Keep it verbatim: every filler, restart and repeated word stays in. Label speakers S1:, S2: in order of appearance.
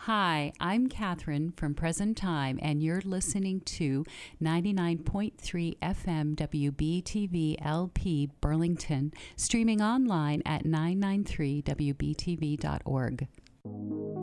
S1: Hi, I'm Catherine from Present Time, and you're listening to ninety-nine point three F M W B T V L P Burlington, streaming online at nine ninety-three W B T V dot org.